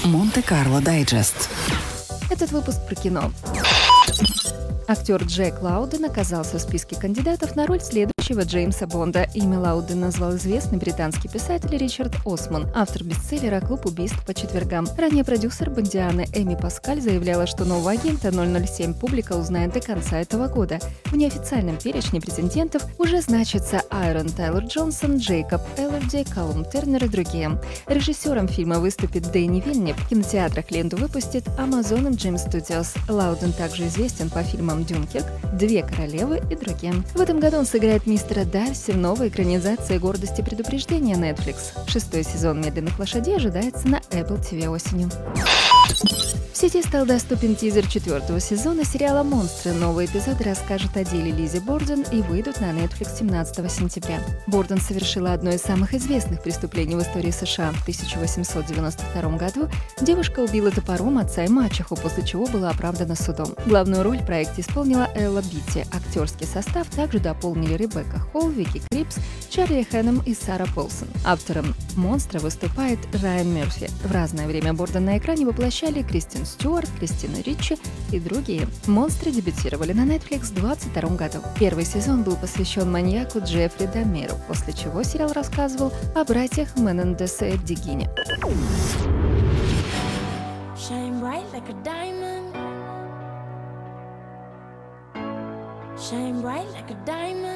Монте-Карло Дайджест. Этот выпуск про кино. Актер Джек Лауден оказался в списке кандидатов на роль следующего Джеймса Бонда. Имя Лауден назвал известный британский писатель Ричард Осман, автор бестселлера «Клуб убийств по четвергам». Ранее продюсер Бондианы Эми Паскаль заявляла, что нового агента 007 публика узнает до конца этого года. В неофициальном перечне претендентов уже значатся Айрон Тайлер Джонсон, Джейкоб Эллерди, Калум Тернер и другие. Режиссером фильма выступит Дэнни Вильнев. В кинотеатрах ленту выпустит Amazon Dream Studios. Лауден также известен по фильмам «Дюнкерк», «Две королевы» и другие. В этом году он сыграет мистера Дарси в новой экранизации «Гордость и предупреждение» Netflix. 6-й сезон «Медленных лошадей» ожидается на Apple TV осенью. В сети стал доступен тизер 4-го сезона сериала «Монстры». Новый эпизод расскажет о деле Лиззи Борден и выйдут на Netflix 17 сентября. Борден совершила одно из самых известных преступлений в истории США. В 1892 году девушка убила топором отца и мачеху, после чего была оправдана судом. Главную роль в проекте исполнила Элла Битти. Актерский состав также дополнили Ребекка Холл, Вики Крипс, Чарли Хэннем и Сара Полсон. Автором «Монстра» выступает Райан Мерфи. В разное время Борден на экране воплощали Кристин Стюарт, Кристина Ричи и другие. «Монстры» дебютировали на Netflix в 2022 году. Первый сезон был посвящен маньяку Джеффри Дамеру, после чего сериал рассказывал о братьях Менендесе Дегине. Shine bright like a diamond. Shine bright like a diamond.